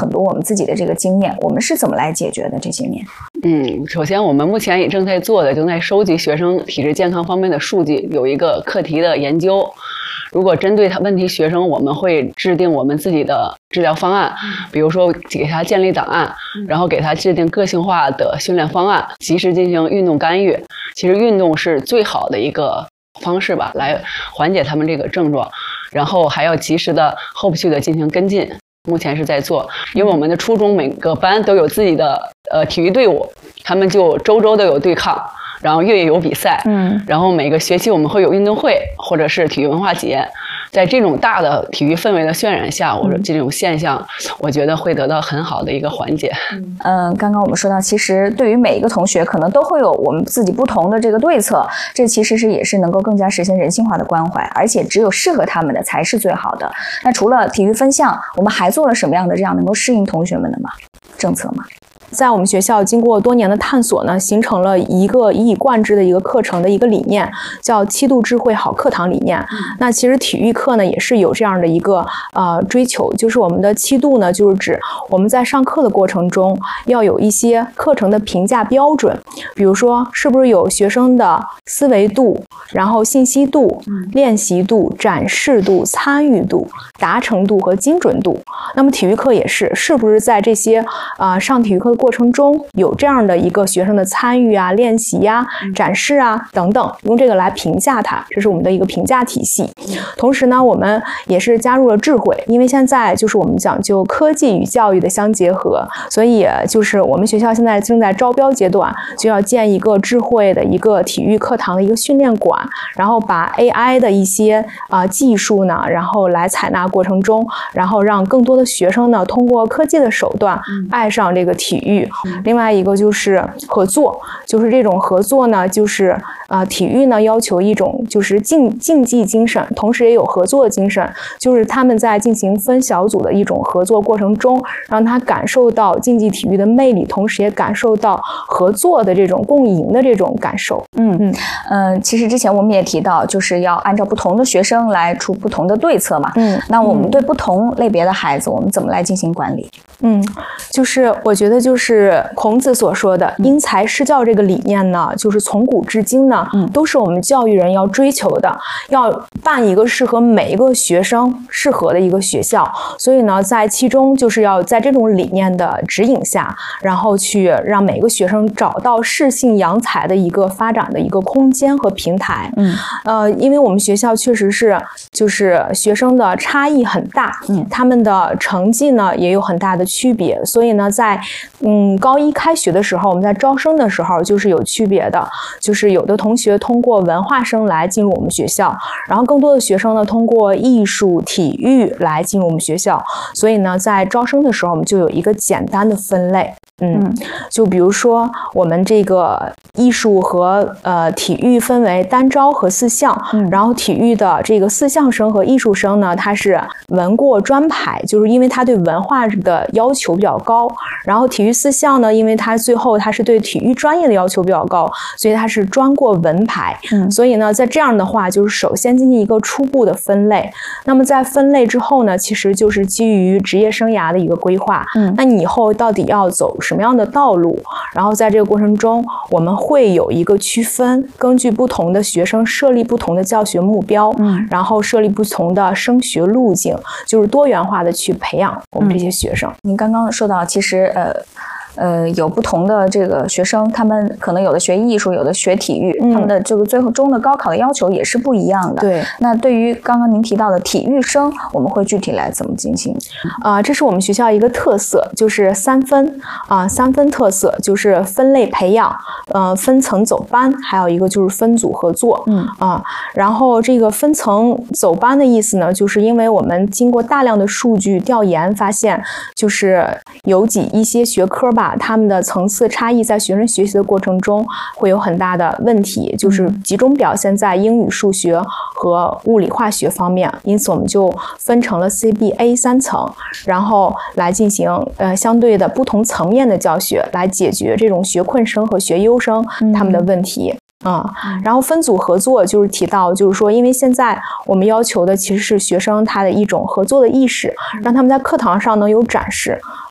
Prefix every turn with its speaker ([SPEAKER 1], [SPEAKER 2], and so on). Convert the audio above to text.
[SPEAKER 1] 很多我们自己的这个经验，我们是怎么来解决的这些年？
[SPEAKER 2] 首先我们目前也正在收集学生体质健康方面的数据，有一个课题的研究。如果针对问题学生，我们会制定我们自己的治疗方案，比如说给他建立档案，然后给他制定个性化的训练方案，及时进行运动干预。其实运动是最好的一个方式吧，来缓解他们这个症状，然后还要及时的后续的进行跟进。目前是在做，因为我们的初中每个班都有自己的体育队伍，他们就周都有对抗，然后月有比赛，然后每个学期我们会有运动会或者是体育文化节。在这种大的体育氛围的渲染下，或者这种现象，我觉得会得到很好的一个缓解。
[SPEAKER 1] 刚刚我们说到，其实对于每一个同学，可能都会有我们自己不同的这个对策，这其实也是能够更加实现人性化的关怀，而且只有适合他们的才是最好的。那除了体育分项，我们还做了什么样的这样能够适应同学们的政策吗？
[SPEAKER 3] 在我们学校经过多年的探索呢，形成了一个一以贯之的一个课程的一个理念，叫7度智慧好课堂理念。那其实体育课呢也是有这样的一个追求，就是我们的7度呢，就是指我们在上课的过程中要有一些课程的评价标准，比如说是不是有学生的思维度，然后信息度、练习度、展示度、参与度、达成度和精准度。那么体育课也是不是在这些上体育课的过程中有这样的一个学生的参与啊、练习啊、展示啊等等，用这个来评价它，这是我们的一个评价体系。同时呢，我们也是加入了智慧，因为现在就是我们讲究科技与教育的相结合，所以就是我们学校现在正在招标阶段，就要建一个智慧的一个体育课堂的一个训练馆，然后把 AI 的一些技术呢，然后来采纳过程中，然后让更多的学生呢通过科技的手段爱上这个体育。另外一个就是合作，就是这种合作呢，就是体育呢要求一种就是竞技精神，同时也有合作的精神，就是他们在进行分小组的一种合作过程中，让他感受到竞技体育的魅力，同时也感受到合作的这种共赢的这种感受。
[SPEAKER 1] 其实之前我们也提到，就是要按照不同的学生来出不同的对策嘛。那我们对不同类别的孩子，我们怎么来进行管理？
[SPEAKER 3] 就是我觉得就是孔子所说的因材施教这个理念呢，就是从古至今呢，都是我们教育人要追求的，要办一个适合每一个学生适合的一个学校。所以呢，在其中就是要在这种理念的指引下，然后去让每个学生找到适性扬才的一个发展的一个空间和平台。因为我们学校确实是就是学生的差异很大，他们的成绩呢也有很大的区别，所以呢，在高一开学的时候，我们在招生的时候就是有区别的，就是有的同学通过文化生来进入我们学校，然后更多的学生呢通过艺术、体育来进入我们学校，所以呢，在招生的时候我们就有一个简单的分类。就比如说我们这个艺术和体育分为单招和4项，然后体育的这个4项生和艺术生呢，它是文过专排，就是因为它对文化的要求比较高，然后体育4项呢，因为它最后它是对体育专业的要求比较高，所以它是专过文排。所以呢，在这样的话，就是首先进行一个初步的分类，那么在分类之后呢，其实就是基于职业生涯的一个规划。那你以后到底要走什么样的道路，然后在这个过程中我们会有一个区分，根据不同的学生设立不同的教学目标，然后设立不同的升学路径，就是多元化的去培养我们这些学生。
[SPEAKER 1] 您刚刚说到其实有不同的这个学生，他们可能有的学艺术，有的学体育，他们的这个最后中的高考的要求也是不一样的。
[SPEAKER 3] 对，
[SPEAKER 1] 那对于刚刚您提到的体育生，我们会具体来怎么进行？
[SPEAKER 3] 这是我们学校一个特色，就是3分3分特色，就是分类培养，分层走班，还有一个就是分组合作。然后这个分层走班的意思呢，就是因为我们经过大量的数据调研发现，就是有一些学科吧，他们的层次差异在学生学习的过程中会有很大的问题，就是集中表现在英语、数学和物理化学方面，因此我们就分成了 CBA 3层，然后来进行相对的不同层面的教学，来解决这种学困生和学优生他们的问题。然后分组合作就是提到，就是说因为现在我们要求的其实是学生他的一种合作的意识，让他们在课堂上能有展示，